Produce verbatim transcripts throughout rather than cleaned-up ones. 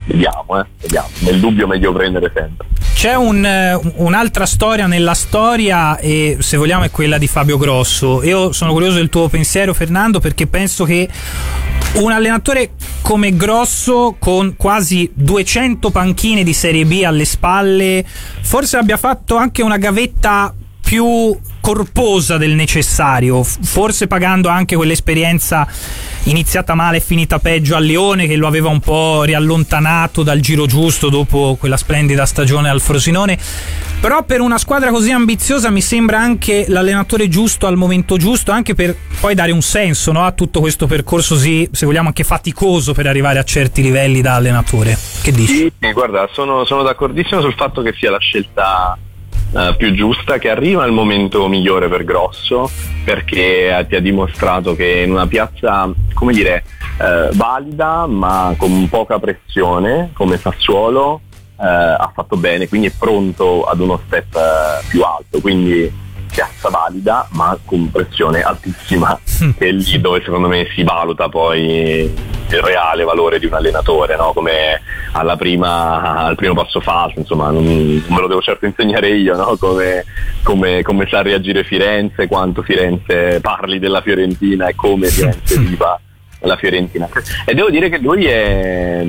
vediamo, eh, vediamo. Nel dubbio meglio prendere sempre. C'è un, un'altra storia nella storia, e se vogliamo è quella di Fabio Grosso. Io sono curioso del tuo pensiero, Fernando, perché penso che un allenatore come Grosso, con quasi duecento panchine di Serie B alle spalle, forse abbia fatto anche una gavetta più corposa del necessario, forse pagando anche quell'esperienza iniziata male e finita peggio a Lione, che lo aveva un po' riallontanato dal giro giusto dopo quella splendida stagione al Frosinone. Però per una squadra così ambiziosa mi sembra anche l'allenatore giusto al momento giusto, anche per poi dare un senso, no, a tutto questo percorso così, se vogliamo, anche faticoso per arrivare a certi livelli da allenatore. Che dici? Sì, guarda, sono, sono d'accordissimo sul fatto che sia la scelta Uh, più giusta, che arriva al momento migliore per Grosso, perché uh, ti ha dimostrato che in una piazza, come dire, uh, valida ma con poca pressione come Sassuolo uh, ha fatto bene, quindi è pronto ad uno step uh, più alto, quindi piazza valida ma con pressione altissima, che è lì dove secondo me si valuta poi il reale valore di un allenatore, no? Come alla prima, al primo passo falso, insomma, non, non me lo devo certo insegnare io, no? Come, come, come sa reagire Firenze, quanto Firenze parli della Fiorentina e come Firenze viva la Fiorentina. E devo dire che lui è,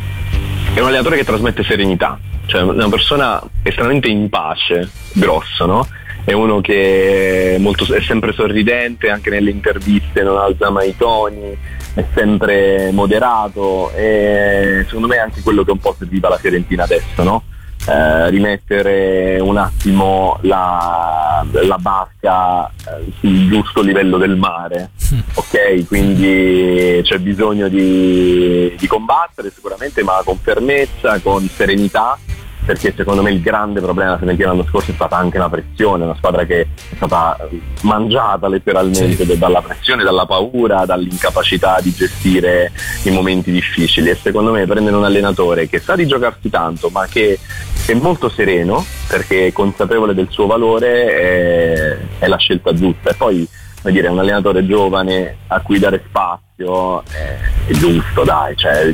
è un allenatore che trasmette serenità, cioè una persona estremamente in pace, Grosso, no? È uno che è, molto, è sempre sorridente, anche nelle interviste non alza mai i toni, è sempre moderato, e secondo me è anche quello che un po' serviva la Fiorentina adesso, no? Eh, rimettere un attimo la, la barca eh, sul giusto livello del mare, ok? Quindi c'è bisogno di, di combattere sicuramente, ma con fermezza, con serenità, perché secondo me il grande problema della Fiorentina l'anno scorso è stata anche la pressione, una squadra che è stata mangiata letteralmente sì. dalla pressione, dalla paura, dall'incapacità di gestire i momenti difficili, e secondo me prendere un allenatore che sa di giocarsi tanto ma che è molto sereno perché è consapevole del suo valore è, è la scelta giusta. E poi, vuol dire, un allenatore giovane a cui dare spazio è, è giusto, dai, cioè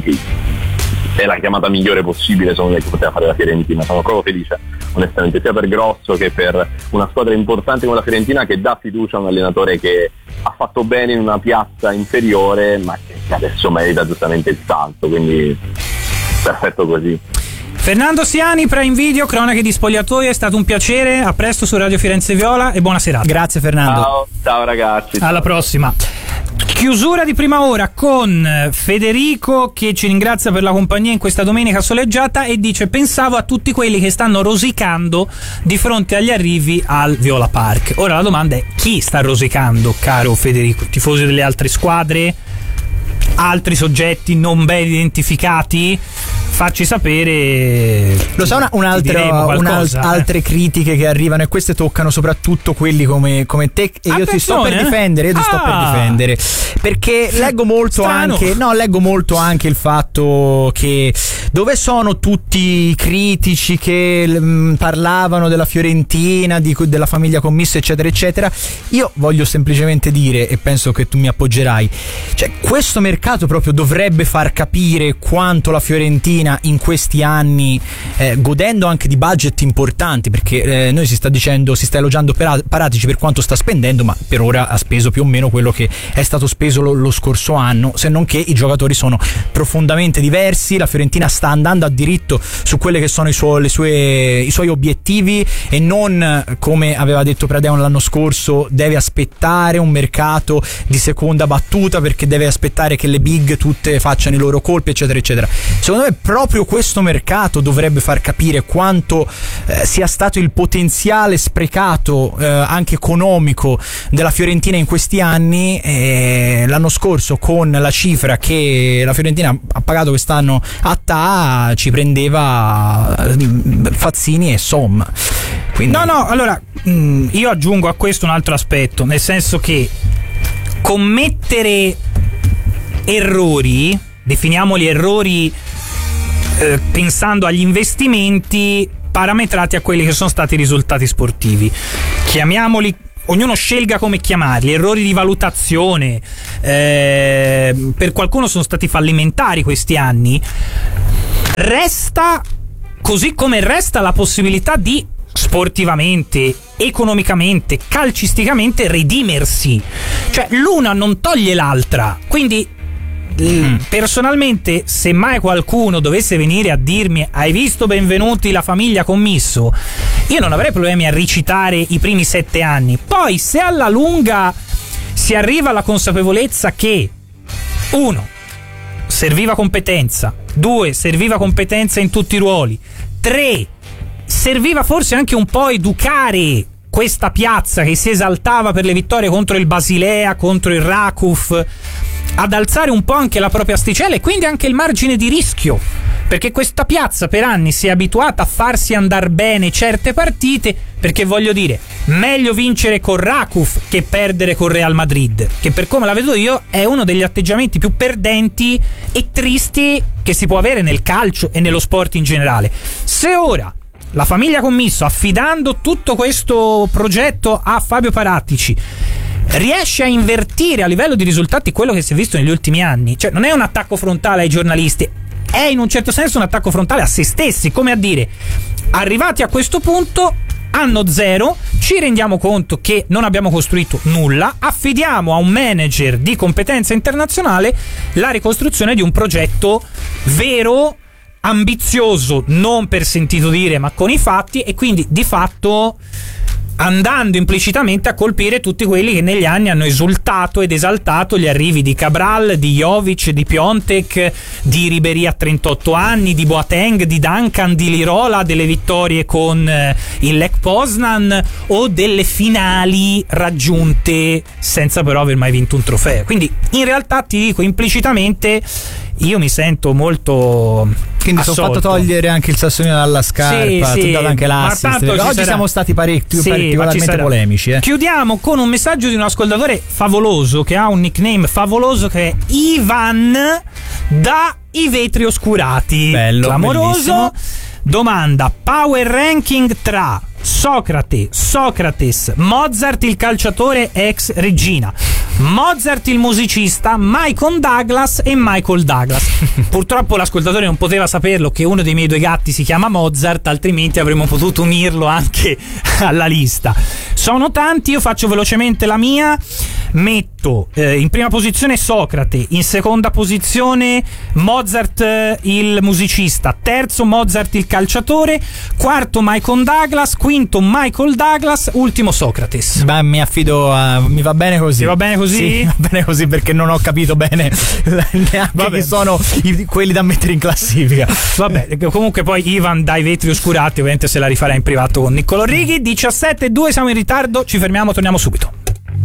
è la chiamata migliore possibile secondo me che poteva fare la Fiorentina. Sono proprio felice onestamente, sia per Grosso che per una squadra importante come la Fiorentina, che dà fiducia a un allenatore che ha fatto bene in una piazza inferiore ma che adesso merita giustamente il salto, quindi perfetto così. Fernando Siani, Prime Video, cronache di spogliatoio, è stato un piacere, a presto su Radio Firenze Viola e buona serata. Grazie Fernando. Ciao, ciao ragazzi. Alla prossima. Chiusura di prima ora con Federico, che ci ringrazia per la compagnia in questa domenica soleggiata e dice: pensavo a tutti quelli che stanno rosicando di fronte agli arrivi al Viola Park. Ora la domanda è: chi sta rosicando, caro Federico? Tifosi delle altre squadre? Altri soggetti non ben identificati? Facci sapere. Lo so, una, un'altra, un'altra, eh. altre critiche che arrivano, e queste toccano soprattutto quelli come, come te, e Attenzione. io ti sto per difendere, io ti ah. sto per difendere perché leggo molto Strano. anche no, leggo molto anche il fatto che dove sono tutti i critici che mh, parlavano della Fiorentina, di, della famiglia commissa eccetera eccetera. Io voglio semplicemente dire, e penso che tu mi appoggerai, cioè questo mercato proprio dovrebbe far capire quanto la Fiorentina in questi anni, eh, godendo anche di budget importanti, perché eh, noi si sta dicendo, si sta elogiando Paratici per quanto sta spendendo, ma per ora ha speso più o meno quello che è stato speso lo, lo scorso anno, se non che i giocatori sono profondamente diversi. La Fiorentina sta andando a diritto su quelle che sono i, suo, le sue, i suoi obiettivi, e non, come aveva detto Pradeon l'anno scorso, deve aspettare un mercato di seconda battuta perché deve aspettare che le big tutte facciano i loro colpi eccetera eccetera. Secondo me proprio questo mercato dovrebbe far capire quanto eh, sia stato il potenziale sprecato eh, anche economico della Fiorentina in questi anni. Eh, l'anno scorso, con la cifra che la Fiorentina ha pagato quest'anno a T A, ci prendeva eh, Fazzini e Som. Quindi... No, no, allora mh, io aggiungo a questo un altro aspetto, nel senso che commettere errori, definiamoli errori, eh, pensando agli investimenti parametrati a quelli che sono stati i risultati sportivi, chiamiamoli, ognuno scelga come chiamarli, errori di valutazione, eh, per qualcuno sono stati fallimentari questi anni. resta, così come resta la possibilità di sportivamente, economicamente, calcisticamente redimersi. Cioè l'una non toglie l'altra. Quindi mm. personalmente, se mai qualcuno dovesse venire a dirmi hai visto Benvenuti, la famiglia Commisso, io non avrei problemi a ricitare i primi sette anni. Poi se alla lunga si arriva alla consapevolezza che uno, serviva competenza, due, serviva competenza in tutti i ruoli, tre, serviva forse anche un po' educare questa piazza che si esaltava per le vittorie contro il Basilea, contro il Rakuf, ad alzare un po' anche la propria asticella e quindi anche il margine di rischio, perché questa piazza per anni si è abituata a farsi andar bene certe partite, perché voglio dire, meglio vincere con Rakuf che perdere con Real Madrid, che per come la vedo io è uno degli atteggiamenti più perdenti e tristi che si può avere nel calcio e nello sport in generale. Se ora la famiglia Commisso, affidando tutto questo progetto a Fabio Paratici, riesce a invertire a livello di risultati quello che si è visto negli ultimi anni, cioè non è un attacco frontale ai giornalisti, è in un certo senso un attacco frontale a se stessi, come a dire, arrivati a questo punto, anno zero, ci rendiamo conto che non abbiamo costruito nulla, affidiamo a un manager di competenza internazionale la ricostruzione di un progetto vero, ambizioso, non per sentito dire ma con i fatti, e quindi di fatto andando implicitamente a colpire tutti quelli che negli anni hanno esultato ed esaltato gli arrivi di Cabral, di Jovic, di Piontek, di Ribéry a trentotto anni, di Boateng, di Duncan, di Lirola, delle vittorie con eh, il Lech Poznan o delle finali raggiunte senza però aver mai vinto un trofeo. Quindi in realtà ti dico implicitamente io mi sento molto quindi ti ho fatto togliere anche il sassolino dalla scarpa, sì, ti ho dato anche l'assist. Oggi sarà... siamo stati parecchio, sì, particolarmente polemici. Eh. Chiudiamo con un messaggio di un ascoltatore favoloso che ha un nickname favoloso che è Ivan da I Vetri Oscurati. Bello, clamoroso. Bellissimo. Domanda: power ranking tra Socrate, Socrates, Mozart il calciatore ex regina, Mozart il musicista, Michael Douglas e Michael Douglas. Purtroppo l'ascoltatore non poteva saperlo che uno dei miei due gatti si chiama Mozart, altrimenti avremmo potuto unirlo anche alla lista. Sono tanti, io faccio velocemente la mia. Metto eh, in prima posizione Socrate, in seconda posizione Mozart eh, il musicista, terzo Mozart il calciatore, quarto Michael Douglas, quinto Michael Douglas, ultimo Socrates. Beh, mi affido a... mi va bene così. Ti va bene così? Sì, va bene così, perché non ho capito bene neanche Vabbè. chi sono i, quelli da mettere in classifica. Vabbè, comunque poi Ivan dai Vetri Oscurati ovviamente se la rifarà in privato con Niccolò Righi. Diciassette e due, siamo in ritardo, ci fermiamo, torniamo subito.